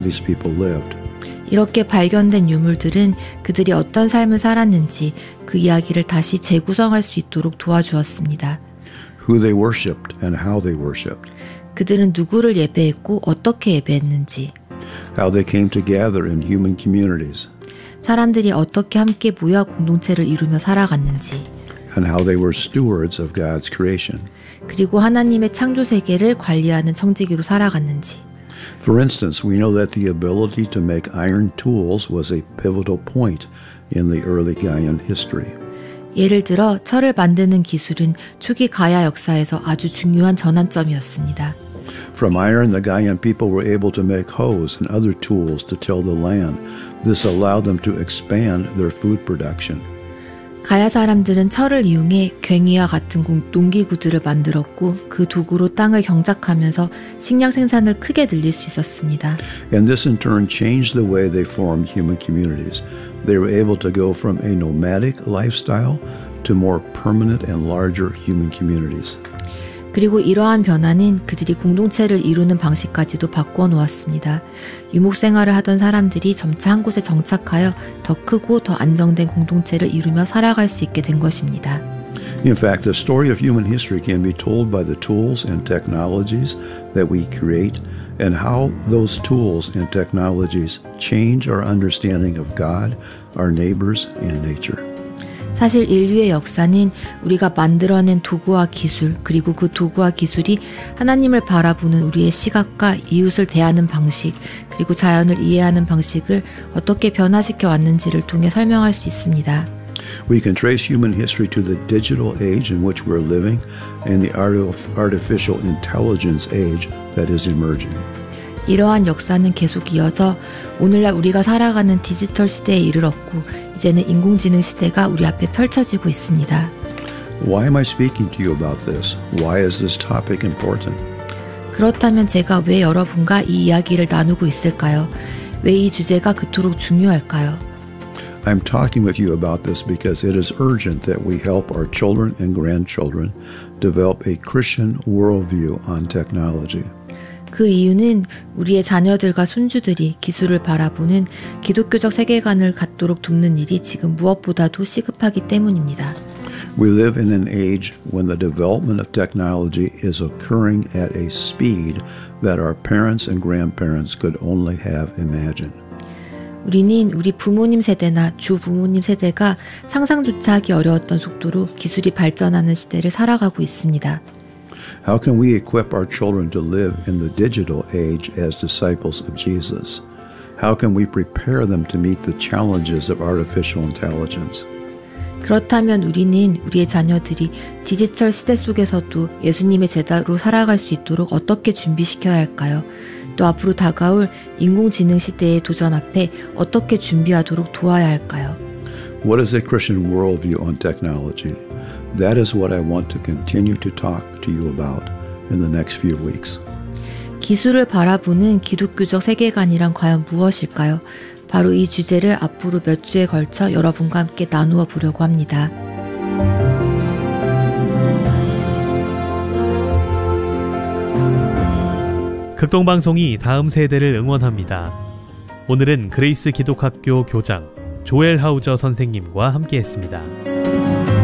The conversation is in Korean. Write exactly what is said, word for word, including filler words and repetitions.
these people lived. 이렇게 발견된 유물들은 그들이 어떤 삶을 살았는지 그 이야기를 다시 재구성할 수 있도록 도와주었습니다. Who they worshipped and how they worshipped. 그들은 누구를 예배했고 어떻게 예배했는지. How they came together in human communities. 사람들이 어떻게 함께 모여 공동체를 이루며 살아갔는지. And how they were stewards of God's creation. 그리고 하나님의 창조 세계를 관리하는 청지기로 살아갔는지. For instance, we know that the ability to make iron tools was a pivotal point in the early Gaian history. 예를 들어 철을 만드는 기술은 초기 가야 역사에서 아주 중요한 전환점이었습니다. From iron, the Gaian people were able to make hoes and other tools to till the land. This allowed them to expand their food production. 가야 사람들은 철을 이용해 괭이와 같은 농기구들을 만들었고 그 도구로 땅을 경작하면서 식량 생산을 크게 늘릴 수 있었습니다. And this in turn changed the way they formed human communities. They were able to go from a nomadic lifestyle to more permanent and larger human communities. 그리고 이러한 변화는 그들이 공동체를 이루는 방식까지도 바꿔 놓았습니다. 유목 생활을 하던 사람들이 점차 한 곳에 정착하여 더 크고 더 안정된 공동체를 이루며 살아갈 수 있게 된 것입니다. In fact, the story of human history can be told by the tools and technologies that we create and how those tools and technologies change our understanding of God, our neighbors, and nature. 사실 인류의 역사는 우리가 만들어낸 도구와 기술, 그리고 그 도구와 기술이 하나님을 바라보는 우리의 시각과 이웃을 대하는 방식, 그리고 자연을 이해하는 방식을 어떻게 변화시켜 왔는지를 통해 설명할 수 있습니다. We can trace human history to the digital age in which we're living and the artificial intelligence age that is emerging. 이러한 역사는 계속 이어져 오늘날 우리가 살아가는 디지털 시대에 이르렀고 이제는 인공지능 시대가 우리 앞에 펼쳐지고 있습니다. Why am I speaking to you about this? Why is this topic important? 그렇다면 제가 왜 여러분과 이 이야기를 나누고 있을까요? 왜 이 주제가 그토록 중요할까요? I'm talking with you about this because it is urgent that we help our children and grandchildren develop a Christian worldview on technology. 그 이유는 우리의 자녀들과 손주들이 기술을 바라보는 기독교적 세계관을 갖도록 돕는 일이 지금 무엇보다도 시급하기 때문입니다. We live in an age when the development of technology is occurring at a speed that our parents and grandparents could only have imagined. 우리는 우리 부모님 세대나 조부모님 세대가 상상조차 하기 어려웠던 속도로 기술이 발전하는 시대를 살아가고 있습니다. How can we equip our children to live in the digital age as disciples of Jesus? How can we prepare them to meet the challenges of artificial intelligence? 그렇다면 우리는 우리의 자녀들이 디지털 시대 속에서도 예수님의 제자로 살아갈 수 있도록 어떻게 준비시켜야 할까요? 또 앞으로 다가올 인공지능 시대의 도전 앞에 어떻게 준비하도록 도와야 할까요? What is a Christian worldview on technology? That is what I want to continue to talk to you about in the next few weeks. 기술을 바라보는 기독교적 세계관이란 과연 무엇일까요? 바로 이 주제를 앞으로 몇 주에 걸쳐 여러분과 함께 나누어 보려고 합니다. 극동방송이 다음 세대를 응원합니다. 오늘은 그레이스 기독학교 교장 조엘 하우저 선생님과 함께했습니다.